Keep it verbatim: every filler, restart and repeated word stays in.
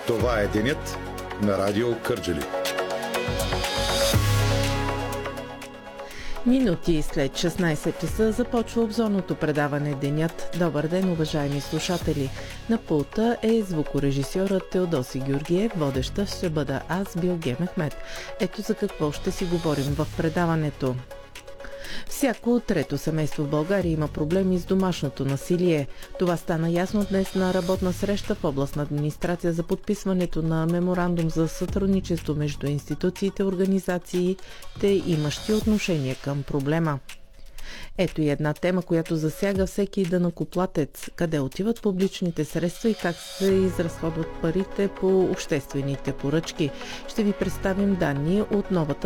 Това е денят на Радио Кърджали. Минути след шестнайсет часа започва обзорното предаване Денят. Добър ден, уважаеми слушатели! На пулта е звукорежисьорът Теодоси Георгиев, водеща ще бъда аз, Билге Мехмет. Ето за какво ще си говорим в предаването. Всяко трето семейство в България има проблеми с домашното насилие. Това стана ясно днес на работна среща в областна администрация за подписването на меморандум за сътрудничество между институциите и организациите, имащи отношение към проблема. Ето и една тема, която засяга всеки данъкоплатец. Къде отиват публичните средства и как се изразходват парите по обществените поръчки. Ще ви представим данни от новата